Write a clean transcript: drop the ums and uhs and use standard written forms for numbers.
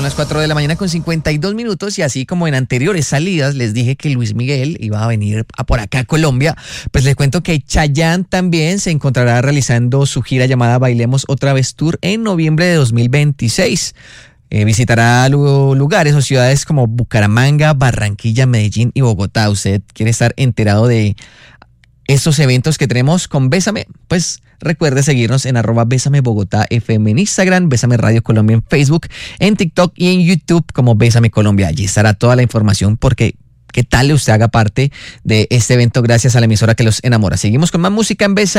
las 4 de la mañana con 52 minutos y así como en anteriores salidas les dije que Luis Miguel iba a venir por acá a Colombia, pues les cuento que Chayanne también se encontrará realizando su gira llamada Bailemos Otra Vez Tour en noviembre de 2026. Visitará lugares o ciudades como Bucaramanga, Barranquilla, Medellín y Bogotá. ¿Usted quiere estar enterado de estos eventos que tenemos con Bésame? Pues recuerde seguirnos en @BésameBogotá_FM en Instagram, Bésame Radio Colombia en Facebook, en TikTok y en YouTube como Bésame Colombia. Allí estará toda la información porque qué tal usted haga parte de este evento gracias a la emisora que los enamora. Seguimos con más música en Bésame.